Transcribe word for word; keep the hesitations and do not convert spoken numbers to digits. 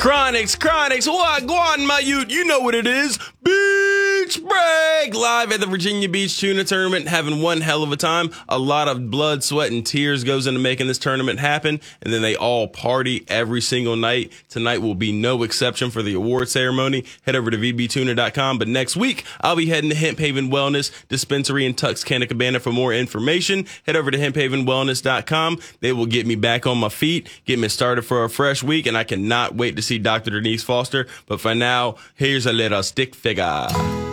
Chronics, Chronics, what? Go on, my youth. You know what it is. Beach Break! Live at the Virginia Beach Tuna Tournament, having one hell of a time. A lot of blood, sweat, and tears goes into making this tournament happen, and then they all party every single night. Tonight will be no exception for the award ceremony. Head over to v b tuna dot com, but next week, I'll be heading to Hemp Haven Wellness Dispensary in Tuxcana Cabana for more information. Head over to hemp haven wellness dot com. They will get me back on my feet, get me started for a fresh week, and I cannot wait to see Doctor Denise Foster. But for now, here's a little stick figure.